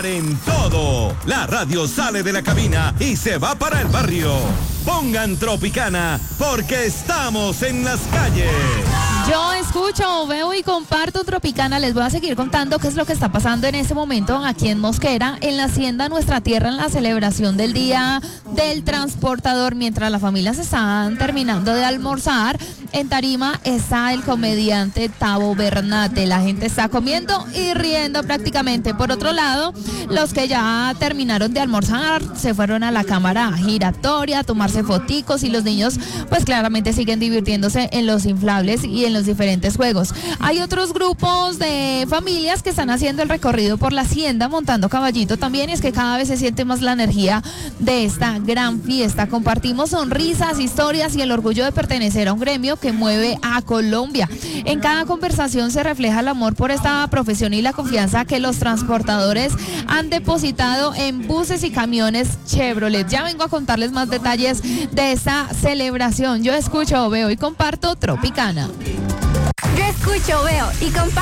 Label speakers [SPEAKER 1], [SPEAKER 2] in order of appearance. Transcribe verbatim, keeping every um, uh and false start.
[SPEAKER 1] paren todo. La radio sale de la cabina y se va para el barrio. Pongan Tropicana porque estamos en las calles.
[SPEAKER 2] Yo escucho, veo y comparto Tropicana. Les voy a seguir contando qué es lo que está pasando en este momento aquí en Mosquera, en la Hacienda Nuestra Tierra, en la celebración del Día del Transportador. Mientras las familias están terminando de almorzar, en tarima está el comediante Tavo Bernate. La gente está comiendo y riendo prácticamente. Por otro lado, los que ya terminaron de almorzar se fueron a la cámara giratoria a tomarse foticos, y los niños pues claramente siguen divirtiéndose en los inflables y en los diferentes juegos. Hay otros grupos de familias que están haciendo el recorrido por la hacienda montando caballito también, y es que cada vez se siente más la energía de esta gran fiesta. Compartimos sonrisas, historias y el orgullo de pertenecer a un gremio que mueve a Colombia. En cada conversación se refleja el amor por esta profesión y la confianza que los transportadores han depositado en buses y camiones Chevrolet. Ya vengo a contarles más detalles de esta celebración. Yo escucho, veo y comparto Tropicana.
[SPEAKER 3] Yo escucho, veo y comparto